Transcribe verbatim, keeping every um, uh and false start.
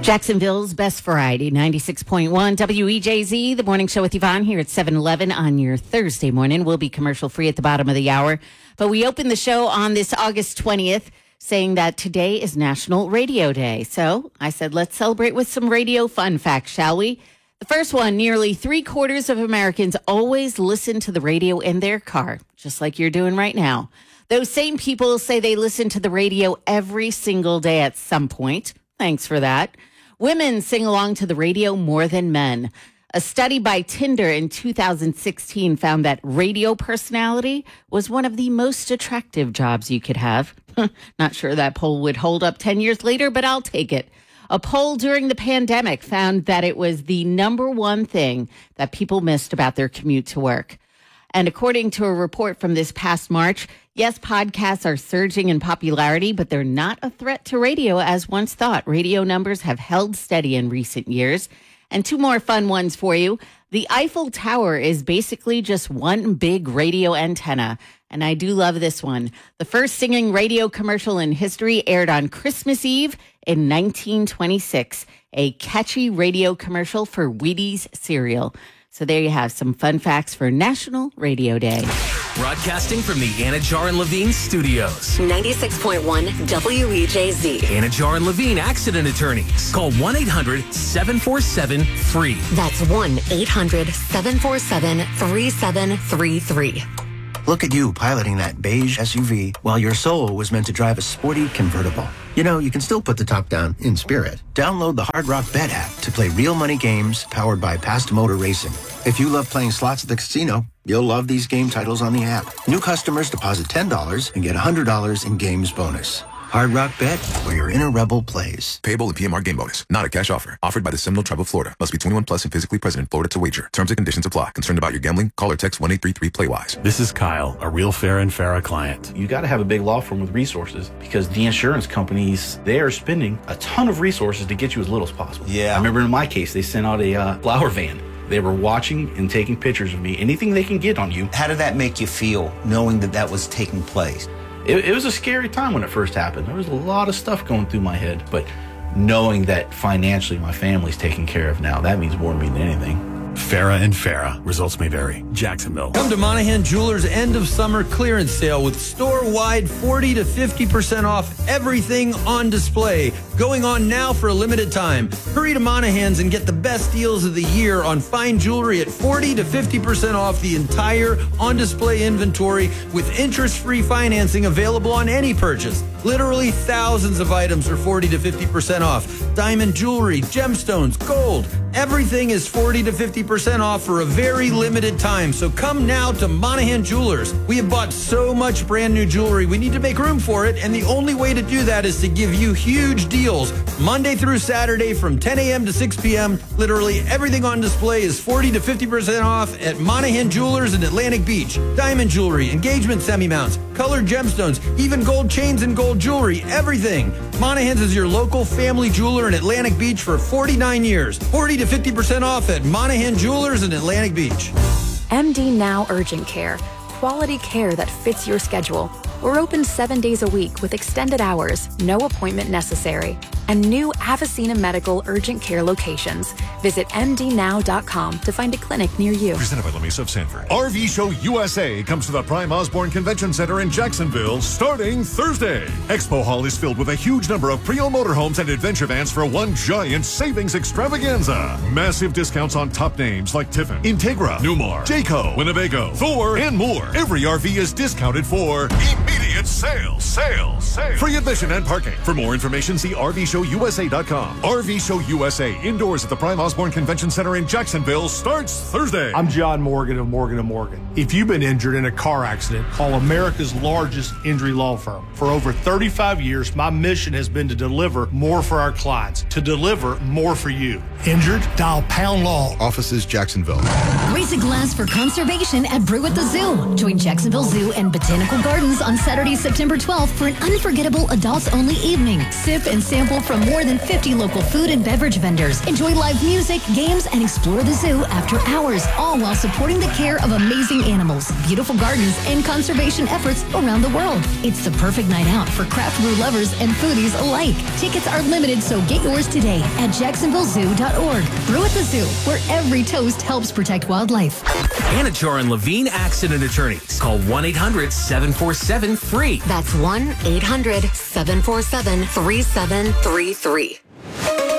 Jacksonville's best variety, ninety-six point one W E J Z, the morning show with Yvonne here at seven eleven on your Thursday morning. We'll be commercial free at the bottom of the hour. But we opened the show on this August twentieth saying that today is National Radio Day. So I said, let's celebrate with some radio fun facts, shall we? The first one, nearly three quarters of Americans always listen to the radio in their car, just like you're doing right now. Those same people say they listen to the radio every single day at some point. Thanks for that. Women sing along to the radio more than men. A study by Tinder in two thousand sixteen found that radio personality was one of the most attractive jobs you could have. Not sure that poll would hold up ten years later, but I'll take it. A poll during the pandemic found that it was the number one thing that people missed about their commute to work. And according to a report from this past March, yes, podcasts are surging in popularity, but they're not a threat to radio as once thought. Radio numbers have held steady in recent years. And two more fun ones for you. The Eiffel Tower is basically just one big radio antenna. And I do love this one. The first singing radio commercial in history aired on Christmas Eve in nineteen twenty-six. A catchy radio commercial for Wheaties cereal. So there you have some fun facts for National Radio Day. Broadcasting from the Anajar and Levine studios. ninety-six point one W E J Z. Anajar and Levine accident attorneys. Call one eight hundred seven four seven free. That's one eight hundred seven four seven three seven three three. Look at you piloting that beige S U V while your soul was meant to drive a sporty convertible. You know, you can still put the top down in spirit. Download the Hard Rock Bet app to play real money games powered by Past Motor Racing. If you love playing slots at the casino, you'll love these game titles on the app. New customers deposit ten dollars and get one hundred dollars in games bonus. Hard Rock Bet, where your inner rebel plays. Payable in P M R game bonus. Not a cash offer. Offered by the Seminole Tribe of Florida. Must be twenty-one plus and physically present in Florida to wager. Terms and conditions apply. Concerned about your gambling? Call or text one eight three three play wise. This is Kyle, a real Farah and Farah client. You got to have a big law firm with resources because the insurance companies, they are spending a ton of resources to get you as little as possible. Yeah. I remember in my case, they sent out a uh, flower van. They were watching and taking pictures of me. Anything they can get on you. How did that make you feel, knowing that that was taking place? It, it was a scary time when it first happened. There was a lot of stuff going through my head, but knowing that financially my family's taken care of now, that means more to me than anything. Farah and Farah. Results may vary. Jacksonville. Come to Monahan Jewelers' end of summer clearance sale with store-wide forty to fifty percent off everything on display. Going on now for a limited time. Hurry to Monahan's and get the best deals of the year on fine jewelry at forty to fifty percent off the entire on-display inventory with interest-free financing available on any purchase. Literally thousands of items are forty to fifty percent off. Diamond jewelry, gemstones, gold. Everything is forty to fifty percent off for a very limited time. So come now to Monahan Jewelers. We have bought so much brand new jewelry. We need to make room for it. And the only way to do that is to give you huge deals Monday through Saturday from ten a.m. to six p.m. Literally everything on display is forty to fifty percent off at Monahan Jewelers in Atlantic Beach. Diamond jewelry, engagement semi-mounts, colored gemstones, even gold chains and gold jewelry, everything. Monahan's is your local family jeweler in Atlantic Beach for forty-nine years. forty to fifty percent off at Monahan Jewelers in Atlantic Beach. M D Now Urgent Care. Quality care that fits your schedule. We're open seven days a week with extended hours, no appointment necessary. And new Avicenna Medical Urgent Care locations. Visit m d now dot com to find a clinic near you. Presented by Lemisa of Sanford. R V Show U S A comes to the Prime Osborne Convention Center in Jacksonville starting Thursday. Expo Hall is filled with a huge number of pre-owned motorhomes and adventure vans for one giant savings extravaganza. Massive discounts on top names like Tiffin, Integra, Newmar, Jayco, Winnebago, Thor, and more. Every R V is discounted for immediate sales, sales, sales. Free admission and parking. For more information, see R V show U S A dot com. R V Show U S A indoors at the Prime Osborne Convention Center in Jacksonville starts Thursday. I'm John Morgan of Morgan and Morgan. If you've been injured in a car accident, call America's largest injury law firm. For over thirty-five years, my mission has been to deliver more for our clients, to deliver more for you. Injured? Dial Pound Law. Offices Jacksonville. Raise a glass for conservation at Brew at the Zoo. Join Jacksonville Zoo and Botanical Gardens on Saturday, September twelfth for an unforgettable adults-only evening. Sip and sample from more than fifty local food and beverage vendors. Enjoy live music, games, and explore the zoo after hours, all while supporting the care of amazing animals, beautiful gardens, and conservation efforts around the world. It's the perfect night out for craft brew lovers and foodies alike. Tickets are limited, so get yours today at jacksonville zoo dot org. Brew at the Zoo, where every toast helps protect wildlife. Anachar and Levine Accident Attorneys. Call one eight hundred seven four seven free. That's one eight hundred seven four seven three seven three three.